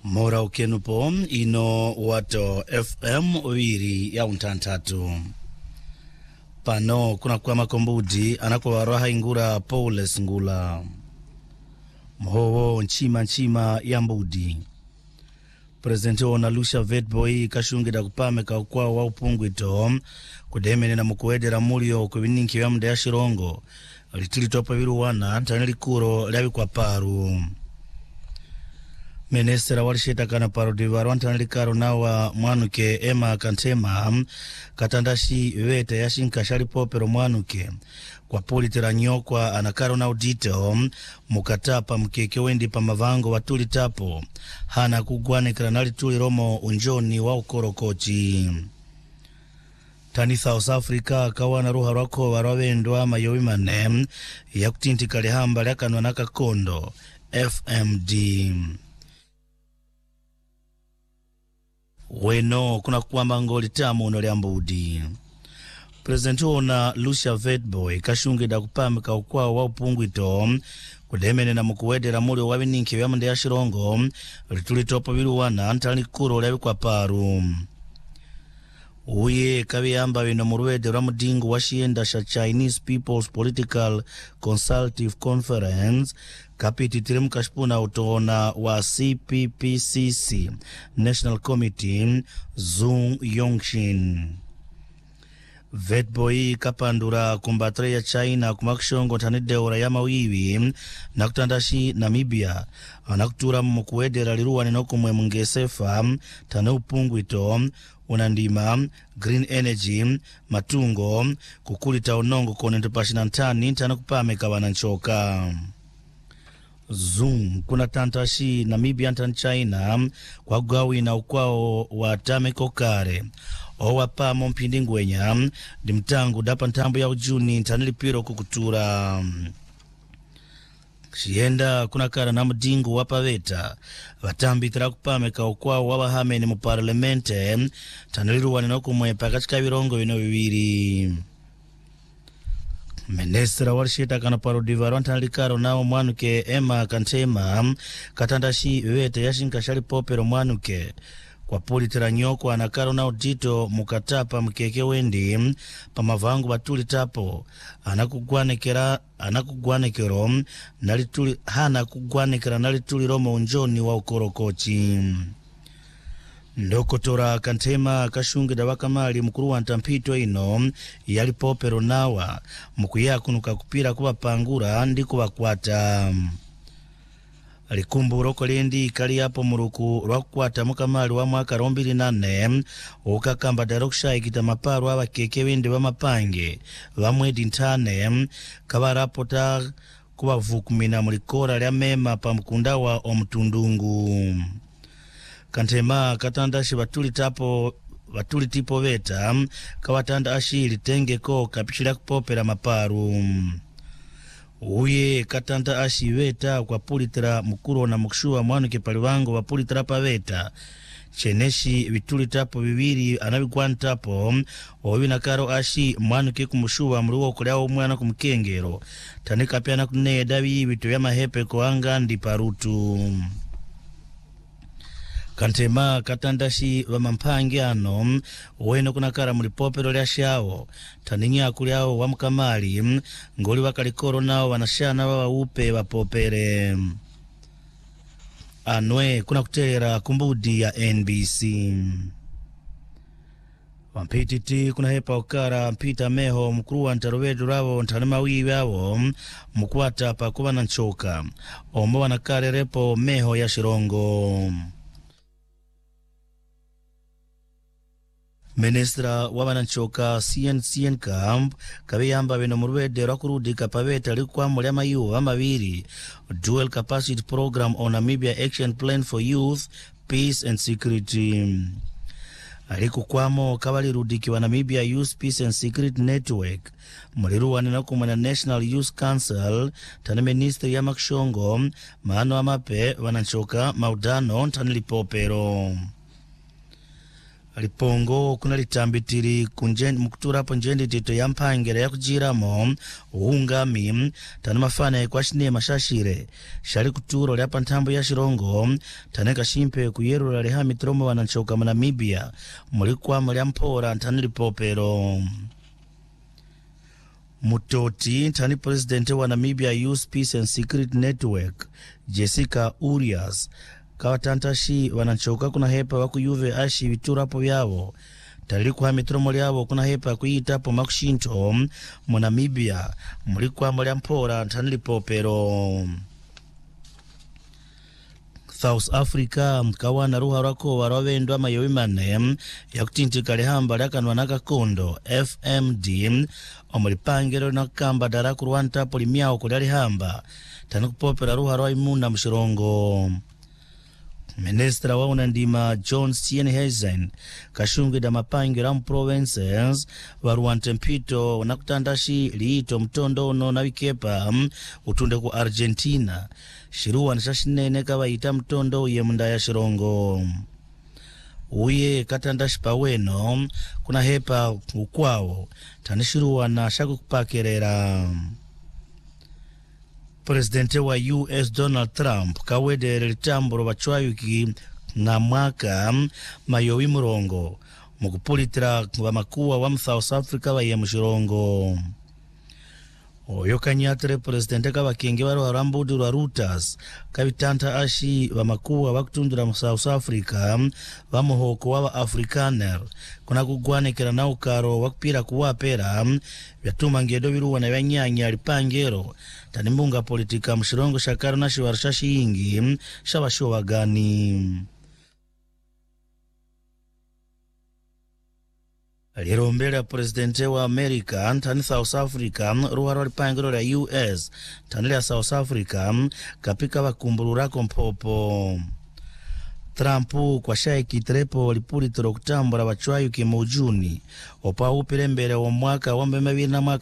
Mora ukenupo ino wato FM uwiri ya untantatu. Pano kuna kwa makombudi anakuwa roha ingura Paules ngula. Mhowo nchima ya mbudi. Presidenti ona Lucia Vetboy kashungida kupameka kwa wa upungwito kudemene na mukuwedera mulio kubininki ya mda ya shirongo litilitopa viruwana tanili kuro labi kwa paru. Menesera walisheta kana parodivaru antanlikaro nawa mwanuke Emma Kantema katandashi wete yashinka shali popero mwanuke kwa politera nyokwa anakaro na udito mukatapa mkeke wendi pa mavango watuli tapo hana kugwane kranali tuli romo unjoni wa ukorokochi. Tani South Africa kawana ruha rwako warawendwa mayowi mane ya kutintika lihamba liakanwa naka kondo FMD. Weno kuna kuwamba ngoli tamu unole ambudi. Presidenti ona Lucia Vetboy kashungida kupamika ukwa wa upungwito kudemene na mukuwedera mulio wabininki ya mda ya shirongo litulitopa viruwana antali kuro labi kwa paru. Uye kabiyamba wino muruwede ramudingu washienda sha Chinese People's Political Consultative Conference kapiti tirimu kashpuna utona wa CPPCC National Committee Zhou Yongshin. Vetboy kapandura kumbatre ya China kumakshongo tanideura ya mawiwi na kutandashi Namibia anakutura mkuwedera liruwa ninokumwe mungesefa tane upungwito unandima green energy matungo kukulita unongo kone tupashina ntani tana kupameka wananchoka. Zoom kuna tantashi Namibia ntan China kwa gawi na ukwao wa tameko kare owa pamo mpindi ngwenya dimtangu dapa ntambu ya ujuni ntanilipiro kukutura. Shienda kuna kara na mdingu wapaveta watambi tira kupameka ukwao wabahameni mu parliamente taniliruwa ninokumwepa katika virongo vino viwiri. Menesera walisheta kana parodivaru antalikaro nao mwanuke Emma Kantema katandashi wete yashinka shali popero mwanuke kwa politera nyoko anakaro nao dito mukatapa mkeke wendi pa mavangu batuli tapo anakugwanekero nalituli hana kugwanekera nalituli romo unjoni wa ukorokochi. Ndokotora Kantema kashungida wakamali mkuru wa ntampito ino yali popero nawa mukuyakunuka kupira kuwa pangura ndiku wakwata. Alikumbu uroko lendi kali hapo muruku rwakukwata mukamali wa mwaka 2008 ukakamba daroksha ikita maparu wa keke wende wa mapange wa mwedi ntane kabarapota kuwa vukumina mulikora lya mema pa mkunda wa omtundungu. Kantema katandashi batuli tipo veta kawatanda ashili tengeko kapichila kupopera maparu. Uye katanda ashi veta kwa pulitera mukuro na mukshua mwanuke paliwango wa pulitera paveta cheneshi vituli tapo viviri anabigwantapo owina karo ashi mwanuke kumushua mruwo kuliao mwana kumkengero tanika piana kuneye davi vitu ya mahepe koanga ndiparutu. Kantema katandashi wa mampangi ano weno kuna kara mulipopero lya shao taninya kuliao wa mkamali ngoli wakalikoro nao wanashana wa upe wa popere. Anwe kuna kutera kumbudi ya NBC. Wampititi kuna hepa ukara mpita meho mkuru wa ntarowedu rao ntanema wiwi wao mkuwata pa kuwa na nchoka ombo wanakare repo meho ya shirongo. Ministra wabananchoka CN Camp kabiyamba bino muruwede rakurudi kapaveta likwa mulya mayu amabiri dual capacity program on Namibia action plan for youth peace and security. Alikukwamo kabalirudiki wa Namibia Youth Peace and Security Network muliruwa ninakumana National Youth Council tana ministry ya makshongo maano amape wananchoka maudano tanilipopero. lipongo kuna litambitiri mukutura hapo njendi tito ya mpangere ya kujiramo uungami tani mafana kwa shine mashashire shari kuturo lya pantambo ya shirongo tani kashimpe kuyerura leha mitromo wananchoka mu Namibia mulikwa mulya mpora tani lipopero Mutoti tani president wa Namibia Youth Peace and Security Network Jessica Urias kawatantashi wananchoka kuna hepa waku yuve ashi vitura hapo vyao talili kwa mitromo lyao kuna hepa kuita hapo makushinto mu Namibia mulikwa mulya mpora tani lipopero South Africa kawana ruha rako warawendwa mayowi mane ya kutintika lihamba lyakanwa nakakondo FMD omulipangiro na kamba daraku rwanta polimiao kulia lihamba tani kupopera ruha rwa imuna mshirongo Ministra wa unandima John Steenhuisen kashungida mapangiro mu provinces waruante mpito nakutandashi liito mtondo ono na wikepa utunde ku Argentina shiruwa nishashinene kawaita mtondo ye munda ya shirongo uye katandashi paweno kuna hepa ukwao tanishiruwa na shaku kupakerera Presidente wa US Donald Trump kawedere litamburo bachwayuki na mwaka mayowi murongo mukupulitira wa makuwa wa South Africa wa yemushirongo oyo kanyatire presidente kabakenge wari warambudu rwa Reuters kabitanta ashi wa makuwa wakutundura mu South Africa wa muhoko wa Afrikaner kuna kugwanekera na ukaro wakupira kuwapera byatuma ngedo biruwa na byanyanya lipangero tani mbunga politika mushirongo shakaro na shiwarisha shingi shabasho wagani alirombela presidente wa America tani South Africa ruharo lipangiro la US tani la South Africa kapika bakumbururako mpopo Trump kwa shaiki trepo lipulitiro kutambura bachwayuki mu Juni opa upirembere wa mwaka wa 2020